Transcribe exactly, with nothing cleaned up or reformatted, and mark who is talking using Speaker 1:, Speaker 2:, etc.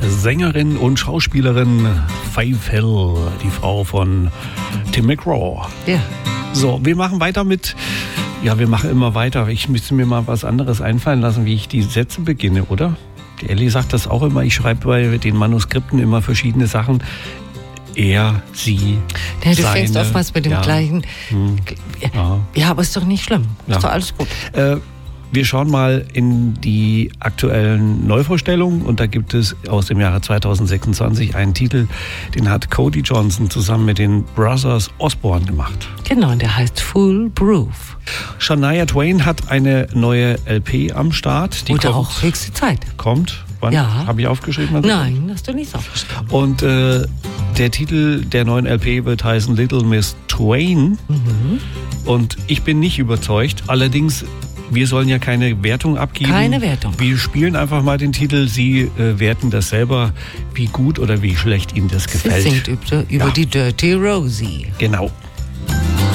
Speaker 1: Sängerin und Schauspielerin Faith Hill, die Frau von Tim McGraw.
Speaker 2: Ja.
Speaker 1: So, wir machen weiter mit, ja, wir machen immer weiter. Ich müsste mir mal was anderes einfallen lassen, wie ich die Sätze beginne, oder? Die Ellie sagt das auch immer, ich schreibe bei den Manuskripten immer verschiedene Sachen. Er, sie,
Speaker 2: ja, du
Speaker 1: seine.
Speaker 2: fängst oftmals mit dem
Speaker 1: ja.
Speaker 2: gleichen.
Speaker 1: Hm.
Speaker 2: Ja. ja, aber ist doch nicht schlimm.
Speaker 1: Ja.
Speaker 2: Ist doch alles gut.
Speaker 1: Äh, wir schauen mal in die aktuellen Neuvorstellungen und da gibt es aus dem Jahre zweitausendsechsundzwanzig einen Titel, den hat Cody Johnson zusammen mit den Brothers Osborne gemacht.
Speaker 2: Genau, und der heißt Full Proof.
Speaker 1: Shania Twain hat eine neue L P am Start. Die
Speaker 2: Oder
Speaker 1: kommt,
Speaker 2: auch höchste Zeit.
Speaker 1: Kommt? Wann?
Speaker 2: Ja.
Speaker 1: Habe ich aufgeschrieben? Also?
Speaker 2: Nein, hast du nicht aufgeschrieben.
Speaker 1: Und äh, der Titel der neuen L P wird heißen Little Miss Twain.
Speaker 2: Mhm.
Speaker 1: Und ich bin nicht überzeugt. Allerdings, wir sollen ja keine Wertung abgeben.
Speaker 2: Keine Wertung.
Speaker 1: Wir spielen einfach mal den Titel. Sie äh, werten das selber, wie gut oder wie schlecht Ihnen das gefällt.
Speaker 2: Sie singt über, über
Speaker 1: ja.
Speaker 2: die Dirty Rosie.
Speaker 1: Genau.